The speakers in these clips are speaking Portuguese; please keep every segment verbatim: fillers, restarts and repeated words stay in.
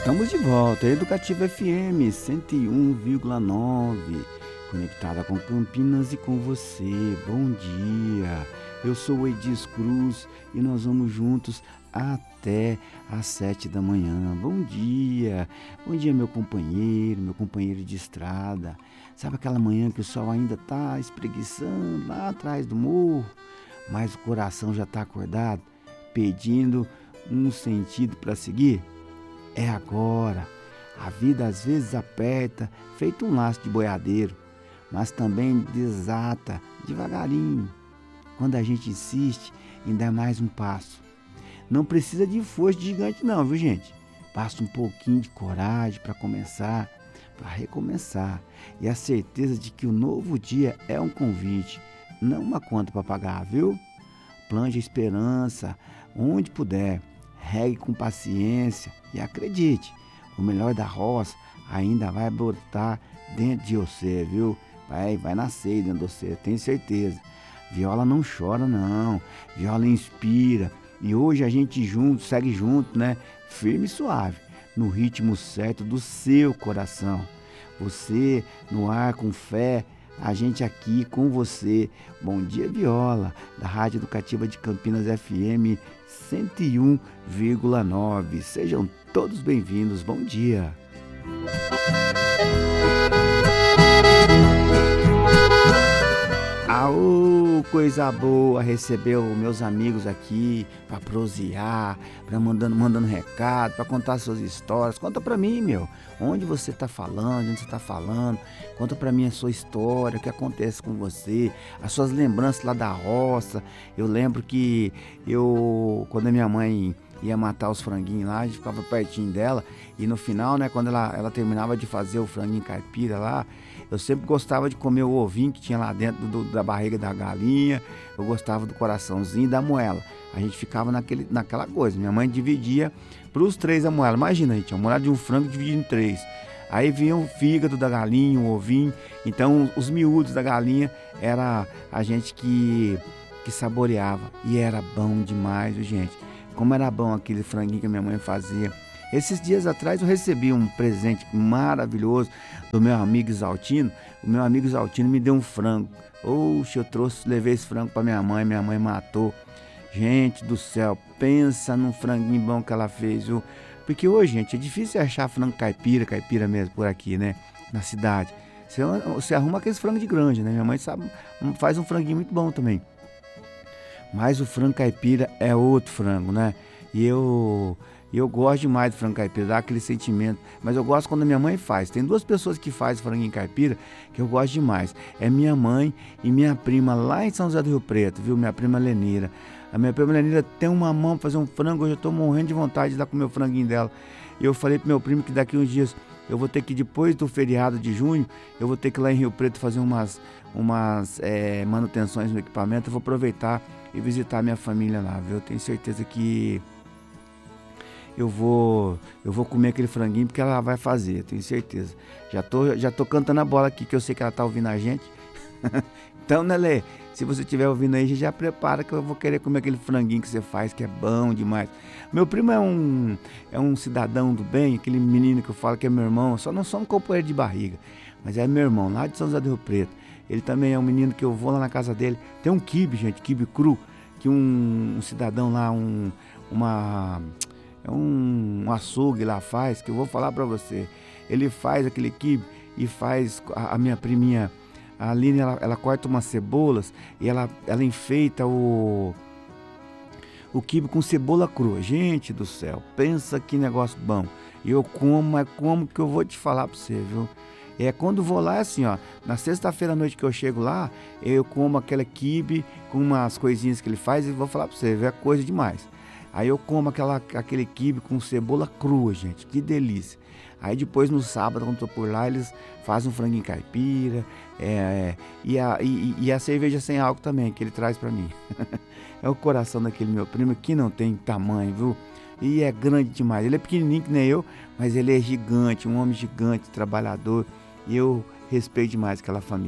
Estamos de volta, Educativa F M cento e um vírgula nove, conectada com Campinas e com você. Bom dia, eu sou o Edis Cruz e nós vamos juntos até às sete da manhã. Bom dia, bom dia meu companheiro, meu companheiro de estrada. Sabe aquela manhã que o sol ainda está espreguiçando lá atrás do morro, mas o coração já está acordado, pedindo um sentido para seguir? É agora. A vida às vezes aperta, feito um laço de boiadeiro, mas também desata devagarinho. Quando a gente insiste em dar mais um passo. Não precisa de força de gigante não, viu gente? Basta um pouquinho de coragem para começar, para recomeçar. E a certeza de que o novo dia é um convite, não uma conta para pagar, viu? Plante a esperança onde puder. Regue com paciência e acredite, o melhor da roça ainda vai brotar dentro de você, viu? Vai, vai nascer dentro de você, tenho certeza. Viola não chora não, viola inspira. E hoje a gente junto, segue junto, né? Firme e suave, no ritmo certo do seu coração. Você no ar com fé, a gente aqui com você. Bom dia, Viola, da Rádio Educativa de Campinas F M cento e um vírgula nove. Sejam todos bem-vindos. Bom dia. Aô, coisa boa receber os meus amigos aqui para prosear, para mandando, mandando recado, para contar suas histórias. Conta para mim, meu, onde você está falando, onde você está falando. Conta para mim a sua história, o que acontece com você, as suas lembranças lá da roça. Eu lembro que eu, quando a minha mãe ia matar os franguinhos lá, a gente ficava pertinho dela e no final, né, quando ela, ela terminava de fazer o franguinho caipira lá, eu sempre gostava de comer o ovinho que tinha lá dentro do, da barriga da galinha, eu gostava do coraçãozinho e da moela. A gente ficava naquele, naquela coisa, minha mãe dividia para os três a moela. Imagina, gente, a moela de um frango dividida em três. Aí vinha o fígado da galinha, o ovinho, então os miúdos da galinha era a gente que, que saboreava e era bom demais, viu, gente? Como era bom aquele franguinho que a minha mãe fazia. Esses dias atrás eu recebi um presente maravilhoso do meu amigo Exaltino. O meu amigo Exaltino me deu um frango. Oxe, eu trouxe, levei esse frango para minha mãe, minha mãe matou. Gente do céu, pensa num franguinho bom que ela fez, viu? Porque hoje, gente, é difícil achar frango caipira, caipira mesmo por aqui, né? Na cidade. Você, você arruma aqueles frangos de granja, né? Minha mãe sabe, faz um franguinho muito bom também. Mas o frango caipira é outro frango, né? E eu, eu gosto demais do frango caipira, dá aquele sentimento. Mas eu gosto quando a minha mãe faz. Tem duas pessoas que fazem franguinho caipira que eu gosto demais. É minha mãe e minha prima lá em São José do Rio Preto, viu? Minha prima Lenira. A minha prima Lenira tem uma mão para fazer um frango, hoje eu tô morrendo de vontade de dar com o meu franguinho dela. E eu falei pro meu primo que daqui uns dias eu vou ter que, depois do feriado de junho, eu vou ter que ir lá em Rio Preto fazer umas, umas é, manutenções no equipamento. Eu vou aproveitar e visitar minha família lá, viu? Eu tenho certeza que eu vou, eu vou comer aquele franguinho porque ela vai fazer, eu tenho certeza. Já tô, já tô cantando a bola aqui que eu sei que ela tá ouvindo a gente. Então, né, Lê? Se você estiver ouvindo aí, já prepara que eu vou querer comer aquele franguinho que você faz, que é bom demais. Meu primo é um, é um cidadão do bem, aquele menino que eu falo que é meu irmão, só não somos companheiro de barriga, mas é meu irmão, lá de São José do Rio Preto. Ele também é um menino que eu vou lá na casa dele. Tem um quibe, gente, quibe cru, que um, um cidadão lá, um, uma, um, um açougue lá faz, que eu vou falar pra você. Ele faz aquele quibe e faz a, a minha priminha, a Aline, ela, ela corta umas cebolas e ela, ela enfeita o, o quibe com cebola crua. Gente do céu, pensa que negócio bom. E eu como, é como que eu vou te falar pra você, viu? É, quando vou lá, é assim, ó, na sexta-feira à noite que eu chego lá, eu como aquela quibe com umas coisinhas que ele faz e vou falar pra você, é coisa demais. Aí eu como aquela, aquele quibe com cebola crua, gente, que delícia. Aí depois no sábado, quando eu tô por lá, eles fazem um franguinho caipira, é, é, e, a, e, e a cerveja sem álcool também, que ele traz pra mim. É o coração daquele meu primo que não tem tamanho, viu? E é grande demais. Ele é pequenininho que nem eu, mas ele é gigante, um homem gigante, trabalhador. E eu respeito demais aquela família.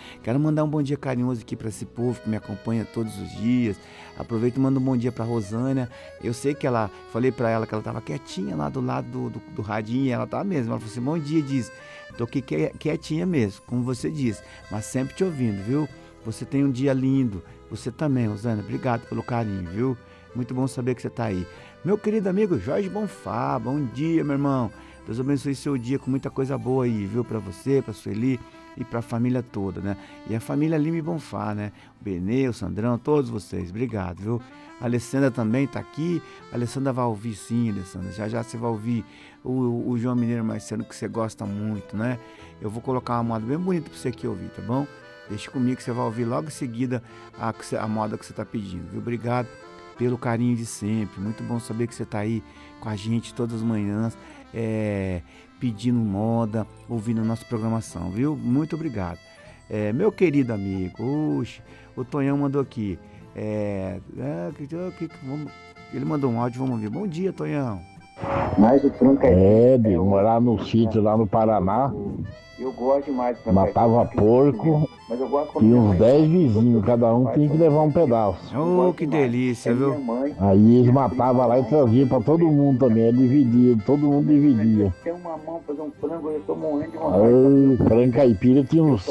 Quero mandar um bom dia carinhoso aqui para esse povo que me acompanha todos os dias. Aproveito e mando um bom dia para Rosânia. Eu sei que ela, falei para ela que ela estava quietinha lá do lado do, do, do radinho, e ela tá mesmo. Ela falou assim: bom dia, diz. Tô aqui quietinha mesmo, como você disse, mas sempre te ouvindo, viu? Você tem um dia lindo. Você também, Rosânia. Obrigado pelo carinho, viu? Muito bom saber que você tá aí. Meu querido amigo Jorge Bonfá, bom dia, meu irmão. Deus abençoe seu dia com muita coisa boa aí, viu? Pra você, pra Sueli e pra família toda, né? E a família Lima e Bonfá, né? O Benê, o Sandrão, todos vocês. Obrigado, viu? A Alessandra também tá aqui. A Alessandra vai ouvir sim, Alessandra. Já já você vai ouvir o, o João Mineiro Marciano, que você gosta muito, né? Eu vou colocar uma moda bem bonita pra você aqui ouvir, tá bom? Deixa comigo que você vai ouvir logo em seguida a, a moda que você tá pedindo, viu? Obrigado pelo carinho de sempre. Muito bom saber que você tá aí com a gente todas as manhãs, é, pedindo moda, ouvindo a nossa programação, viu? Muito obrigado. É, meu querido amigo, oxe, o Tonhão mandou aqui. É, é, que, que, vamos, ele mandou um áudio, vamos ouvir. Bom dia, Tonhão. Mas o Franca é, de morar no sítio lá no Paraná. Eu gosto demais de matava porco, mas eu gosto e uns dez vizinhos, cada um tinha que levar um pedaço. Oh, que delícia, viu? Aí eles matavam lá e traziam pra todo mundo também, é dividia, todo mundo dividia. Tem uma mão fazer um frango, eu tô morrendo de vontade. Frango caipira tinha uns,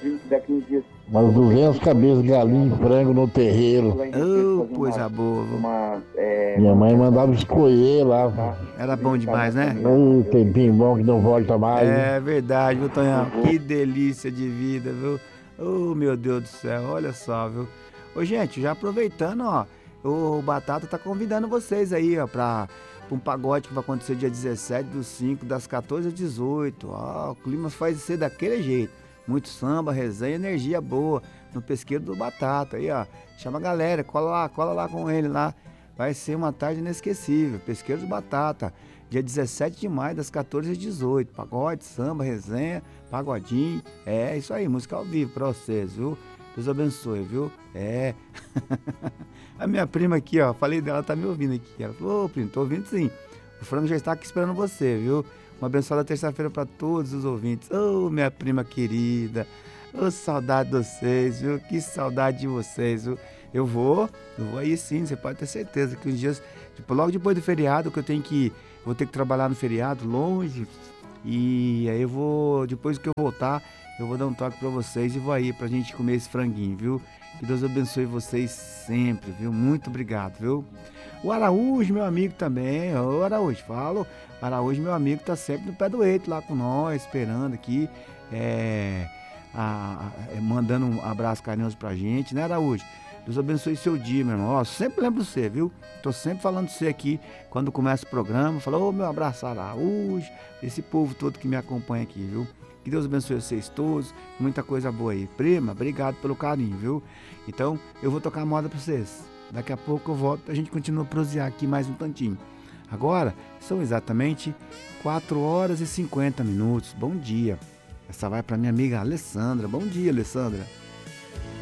umas duzentas cabeças de galinha e frango no terreiro. Oh, coisa boa, viu? Minha mãe mandava escolher lá. Era bom demais, né? Um tempinho bom que não volta mais. É verdade, viu, Tonhão? Que delícia de vida, viu? Oh, meu Deus do céu, olha só, viu? Ô, gente, já aproveitando, ó, o Batata tá convidando vocês aí, ó, pra, pra um pagode que vai acontecer dia dezessete do cinco, das quatorze às dezoito. Ó, o clima vai ser daquele jeito. Muito samba, resenha, energia boa no pesqueiro do Batata. Aí, ó, chama a galera, cola lá, cola lá com ele lá. Vai ser uma tarde inesquecível. Pesqueiro do Batata, dia dezessete de maio, das quatorze às dezoito. Pagode, samba, resenha, pagodinho. É, isso aí, música ao vivo pra vocês, viu? Deus abençoe, viu? É. A minha prima aqui, ó, falei dela, tá me ouvindo aqui. Ela falou: ô, primo, tô ouvindo sim. O frango já está aqui esperando você, viu? Uma abençoada terça-feira para todos os ouvintes. Ô, minha prima querida. Ô, saudade de vocês, viu? Que saudade de vocês, viu? Eu vou, eu vou aí sim, você pode ter certeza que uns dias, tipo, logo depois do feriado, que eu tenho que, vou ter que trabalhar no feriado, longe, e aí eu vou, depois que eu voltar, eu vou dar um toque pra vocês e vou aí pra gente comer esse franguinho, viu? Que Deus abençoe vocês sempre, viu? Muito obrigado, viu? O Araújo, meu amigo também, ô Araújo, falo, Araújo, meu amigo, tá sempre no pé do eito lá com nós, esperando aqui, é, a, a, mandando um abraço carinhoso pra gente, né, Araújo? Deus abençoe seu dia, meu irmão. Ó, sempre lembro você, viu? Tô sempre falando de você aqui quando começa o programa. Fala: ô, meu abraço, Araújo, esse povo todo que me acompanha aqui, viu? Que Deus abençoe vocês todos. Muita coisa boa aí. Prima, obrigado pelo carinho, viu? Então, eu vou tocar a moda pra vocês. Daqui a pouco eu volto, a gente continua a prosear aqui mais um tantinho. Agora, são exatamente quatro horas e cinquenta minutos. Bom dia. Essa vai pra minha amiga Alessandra. Bom dia, Alessandra.